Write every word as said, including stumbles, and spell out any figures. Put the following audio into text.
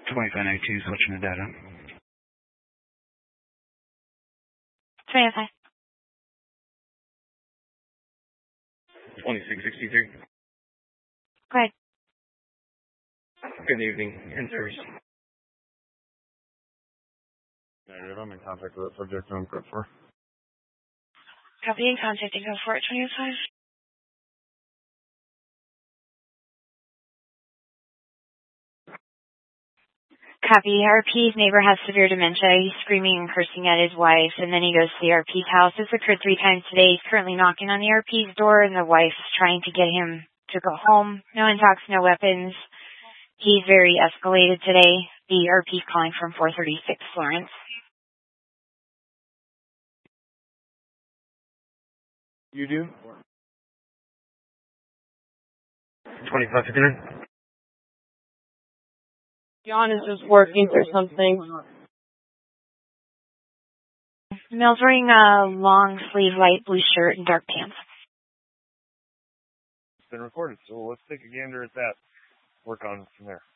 twenty-five ninety-two is watching the data. twenty-five. twenty-six sixty-three. Go ahead. Good evening. In service. Negative. I'm in contact with that subject on prep for. Copy and contact and go for it, twenty-five. Copy. R P's neighbor has severe dementia. He's screaming and cursing at his wife, and then he goes to the R P's house. This occurred three times today. He's currently knocking on the R P's door, and the wife is trying to get him to go home. No intox, no weapons. He's very escalated today. The R P's calling from four thirty-six Florence. You do? twenty-five fifty-nine. John is just working through something. Mel's wearing a long sleeve light blue shirt and dark pants. It's been recorded, so let's take a gander at that. Work on from there.